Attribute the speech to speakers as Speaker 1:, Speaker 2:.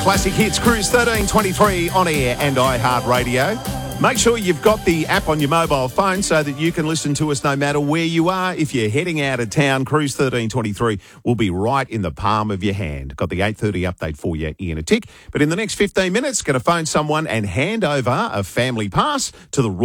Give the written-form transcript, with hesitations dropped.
Speaker 1: Classic Hits, Cruise 1323 on air and iHeartRadio. Make sure you've got the app on your mobile phone so that you can listen to us no matter where you are. If you're heading out of town, Cruise 1323 will be right in the palm of your hand. Got the 8:30 update for you in a tick. But in the next 15 minutes, going to phone someone and hand over a family pass to the